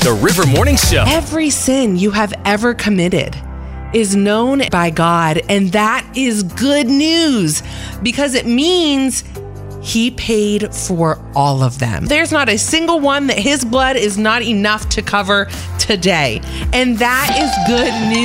The River Morning Show. Every sin you have ever committed is known by God, and that is good news because it means He paid for all of them. There's not a single one that His blood is not enough to cover today, and that is good news.